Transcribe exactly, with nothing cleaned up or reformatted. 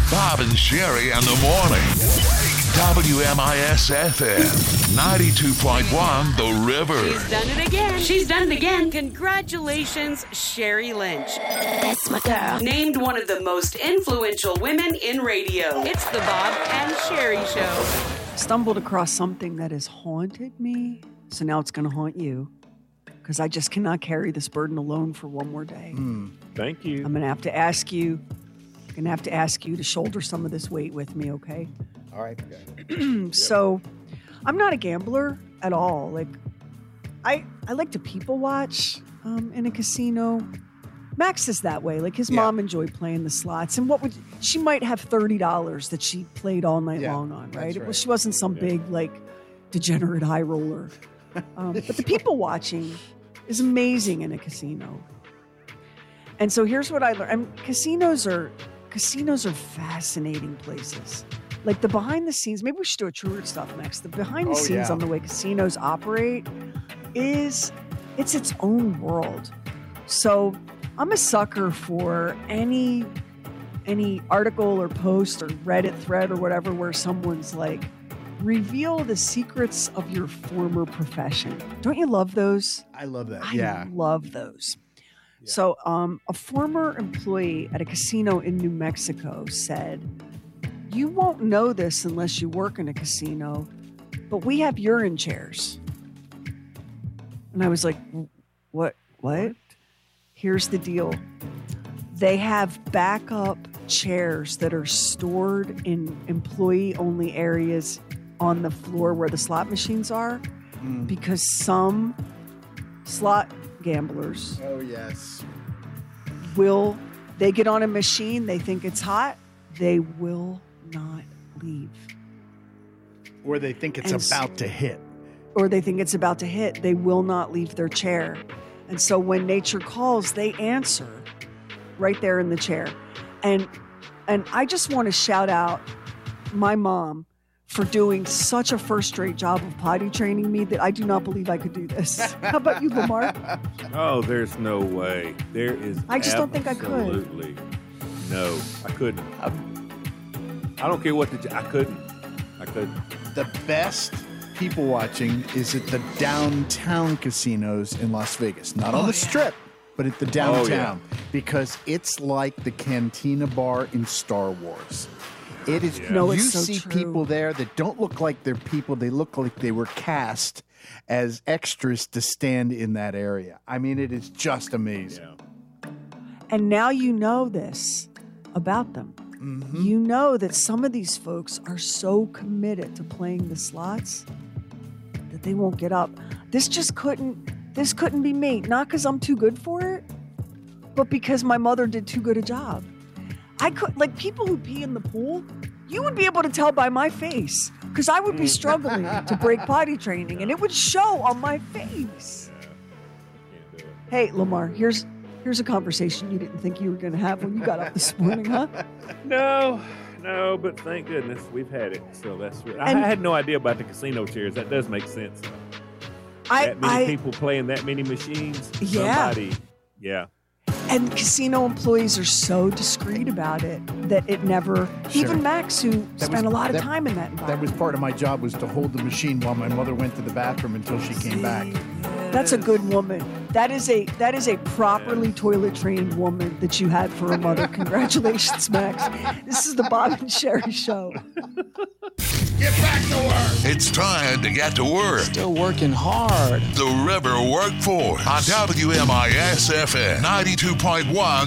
Bob and Sherry in the morning. W M I S F M ninety-two point one The River. She's done it again. She's done it again. Congratulations, Sherry Lynch. That's my girl. Named one of the most influential women in radio. It's the Bob and Sherry Show. Stumbled across something that has haunted me, so now it's going to haunt you. Because I just cannot carry this burden alone for one more day. Mm, thank you. I'm going to have to ask you, going to have to ask you to shoulder some of this weight with me, okay? All right. Okay. So, I'm not a gambler at all. Like, I I like to people watch um, in a casino. Max is that way. Like his yeah. mom enjoyed playing the slots, and what would she might have thirty dollars that she played all night yeah, long on, right? right? It was she wasn't some yeah. big like degenerate high roller. Um, but the people watching is amazing in a casino. And so here's what I learned: I mean, casinos are casinos are fascinating places. Like the behind the scenes, maybe we should do a truer stuff next. The behind the oh, scenes yeah. on the way casinos operate is it's its own world. So I'm a sucker for any any article or post or Reddit thread or whatever where someone's like, reveal the secrets of your former profession. Don't you love those? I love that. I yeah. love those. Yeah. So um, a former employee at a casino in New Mexico said, you won't know this unless you work in a casino, but we have urine chairs. And I was like, what? What? Here's the deal. They have backup chairs that are stored in employee-only areas on the floor where the slot machines are mm. because some slot gamblers oh yes will they get on a machine, they think it's hot, they will not leave. Or they think it's and about so, to hit. Or they think it's about to hit. They will not leave their chair. And so when nature calls, they answer right there in the chair. And and I just want to shout out my mom for doing such a first-rate job of potty training me that I do not believe I could do this. How about you, Lamar? Oh, there's no way. There is I just don't think I could. Absolutely. No, I couldn't. I, I don't care what the... I couldn't. I couldn't. The best people watching is at the downtown casinos in Las Vegas. Not oh, on the yeah. strip, but at the downtown. Oh, yeah. Because it's like the Cantina Bar in Star Wars. It is. Yeah. No, you it's so see true. people there that don't look like they're people. They look like they were cast as extras to stand in that area. I mean, it is just amazing. Yeah. And now you know this about them. Mm-hmm. You know that some of these folks are so committed to playing the slots that they won't get up. This just couldn't, this couldn't be me. Not because I'm too good for it, but because my mother did too good a job. I could, like people who pee in the pool, you would be able to tell by my face because I would be struggling to break potty training and it would show on my face. Hey, Lamar, here's here's a conversation you didn't think you were going to have when you got up this morning, huh? No, no, but thank goodness we've had it. So that's I And- had no idea about the casino chairs. That does make sense. I, that many I, people playing that many machines. Yeah. Somebody, yeah. And casino employees are so discreet about it that it never, Sure. even Max, who That spent was- a lot of that- time in that That environment. was part of my job, was to hold the machine while my mother went to the bathroom until she came back. That's a good woman. That is a that is a properly toilet trained woman that you had for a mother. Congratulations, Max. This is the Bob and Sherry Show. Get back to work. It's time to get to work. Still working hard. The River Workforce on W M I S F M ninety-two point one